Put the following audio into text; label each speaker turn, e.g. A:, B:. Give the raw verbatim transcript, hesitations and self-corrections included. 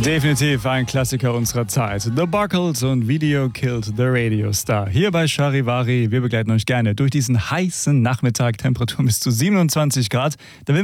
A: Definitiv ein Klassiker unserer Zeit. The Buckles und Video Killed the Radio Star. Hier bei Charivari. Wir begleiten euch gerne durch diesen heißen Nachmittag. Temperatur bis zu siebenundzwanzig Grad. Da will